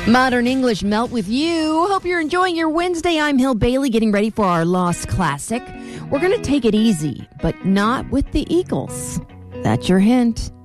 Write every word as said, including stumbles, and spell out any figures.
Modern English Melt with you. Hope you're enjoying your Wednesday. I'm Hill Bailey, getting ready for our Lost Classic. We're going to take it easy, but not with the Eagles. That's your hint.